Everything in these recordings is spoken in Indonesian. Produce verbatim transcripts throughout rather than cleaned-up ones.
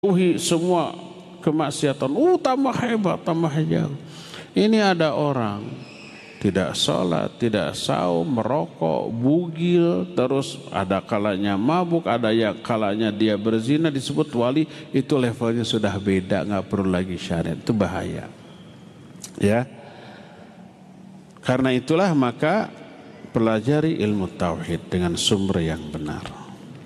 semua kemaksiatan, uh tambah hebat, tambah jauh. Ini ada orang tidak sholat, tidak saum, merokok, bugil, terus ada kalanya mabuk, ada yang kalanya dia berzina, disebut wali. Itu levelnya sudah beda, nggak perlu lagi syariat. Itu bahaya, ya. Karena itulah maka pelajari ilmu tauhid dengan sumber yang benar.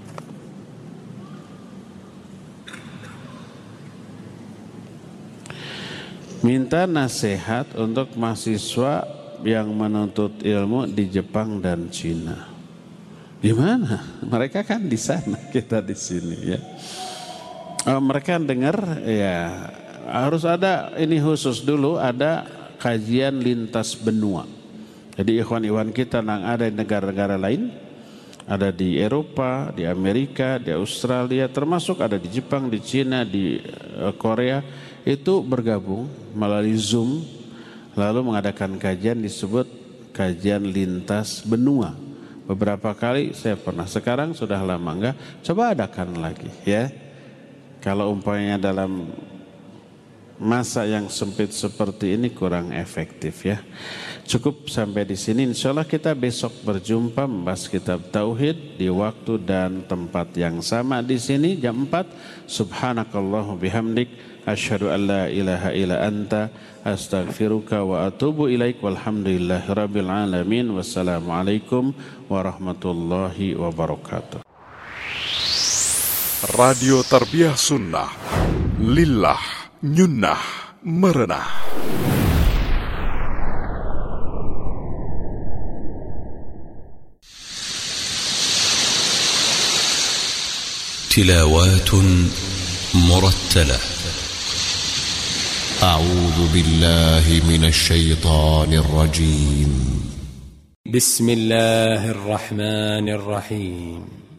Minta nasihat untuk mahasiswa yang menuntut ilmu di Jepang dan Cina. Gimana? Mereka kan di sana, kita di sini, ya. Oh, mereka dengar, ya harus ada ini khusus dulu, ada kajian lintas benua. Jadi ikhwan-ikhwan kita yang ada di negara-negara lain, ada di Eropa, di Amerika, di Australia, termasuk ada di Jepang, di Cina, di Korea, itu bergabung melalui Zoom, lalu mengadakan kajian disebut kajian lintas benua. Beberapa kali saya pernah, sekarang sudah lama enggak, coba adakan lagi, ya. Kalau umpamanya dalam masa yang sempit seperti ini kurang efektif, ya. Cukup sampai di sini. Insyaallah kita besok berjumpa membahas kitab tauhid di waktu dan tempat yang sama di sini jam empat. Subhanakallahu bihamdik asyhadu an la ilaha illa anta astaghfiruka wa atubu ilaik walhamdulillahi rabbil alamin. Wassalamualaikum warahmatullahi wabarakatuh. Radio Tarbiyah Sunnah Lillah Nyunnah Merenah. تلاوات مرتلة. أعوذ بالله من الشيطان الرجيم. بسم الله الرحمن الرحيم.